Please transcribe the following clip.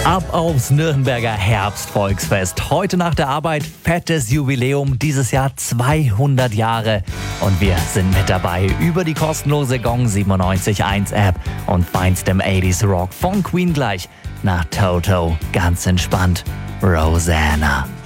Ab aufs Nürnberger Herbstvolksfest. Heute nach der Arbeit fettes Jubiläum, dieses Jahr 200 Jahre. Und wir sind mit dabei über die kostenlose Gong 97.1 App und feinstem 80s Rock von Queen gleich nach Toto. Ganz entspannt, Rosanna.